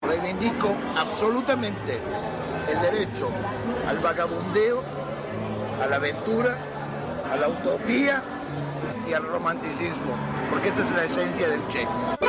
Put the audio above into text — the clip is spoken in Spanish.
Reivindico absolutamente el derecho al vagabundeo, a la aventura, a la utopía y al romanticismo, porque esa es la esencia del Che.